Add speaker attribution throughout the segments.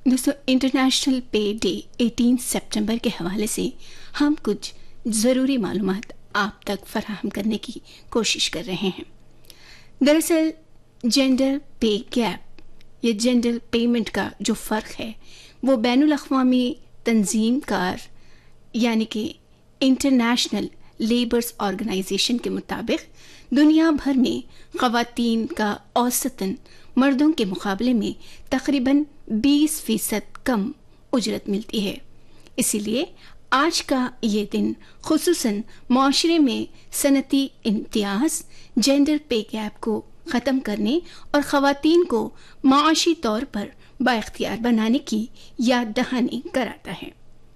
Speaker 1: दोस्तों, इंटरनेशनल पे डे 18 सितंबर के हवाले से हम कुछ ज़रूरी मालूमात आप तक फराहम करने की कोशिश कर रहे हैं। दरअसल जेंडर पे गैप या जेंडर पेमेंट का जो फ़र्क है वो बैनुल अक़वामी तंजीम कार यानी कि इंटरनेशनल लेबर्स ऑर्गेनाइजेशन के मुताबिक दुनिया भर में ख़वातीन का औसतन मर्दों के मुकाबले में तकरीबन 20% कम उजरत मिलती है। इसीलिए आज का ये दिन खुसूसन माशरे में सनती इम्तियाज़ जेंडर पे गैप को ख़त्म करने और ख़वातीन को माशी तौर पर बाइख्तियार बनाने की याद दहानी कराता है।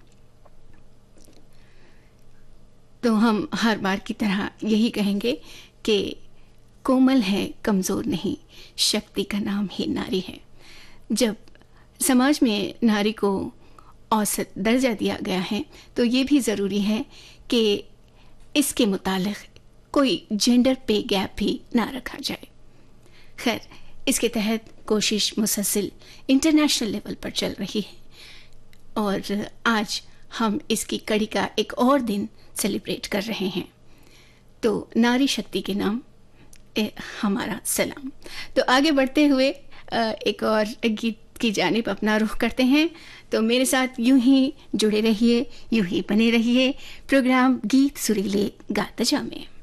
Speaker 1: तो हम हर बार की तरह यही कहेंगे कि कोमल है, कमज़ोर नहीं, शक्ति का नाम ही नारी है। जब समाज में नारी को औसत दर्जा दिया गया है तो ये भी ज़रूरी है कि इसके मुतालिक कोई जेंडर पे गैप भी ना रखा जाए। खैर, इसके तहत कोशिश मुसलसल इंटरनेशनल लेवल पर चल रही है और आज हम इसकी कड़ी का एक और दिन सेलिब्रेट कर रहे हैं। तो नारी शक्ति के नाम हमारा सलाम। तो आगे बढ़ते हुए एक और गीत की जानिब अपना रुख करते हैं। तो मेरे साथ यूं ही जुड़े रहिए, यूं ही बने रहिए। प्रोग्राम गीत सुरीले गाता जामे।